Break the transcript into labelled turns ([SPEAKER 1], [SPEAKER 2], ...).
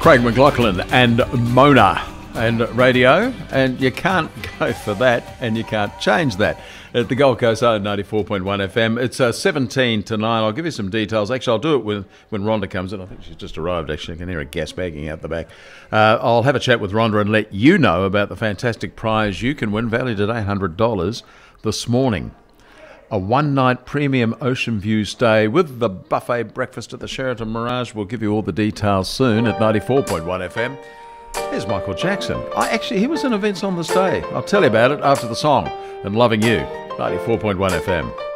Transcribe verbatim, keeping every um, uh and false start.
[SPEAKER 1] Craig McLaughlin and Mona and radio, and you can't go for that and you can't change that. At the Gold Coast O ninety-four point one F M, it's uh, seventeen to nine. I'll give you some details. Actually, I'll do it when, when Rhonda comes in. I think she's just arrived, actually. I can hear her gas bagging out the back. Uh, I'll have a chat with Rhonda and let you know about the fantastic prize you can win, valued at eight hundred dollars this morning. A one-night premium ocean view stay with the buffet breakfast at the Sheraton Mirage. We'll give you all the details soon at ninety-four point one F M. Here's Michael Jackson. I actually, he was in events on this day. I'll tell you about it after the song. And Loving You, ninety-four point one F M.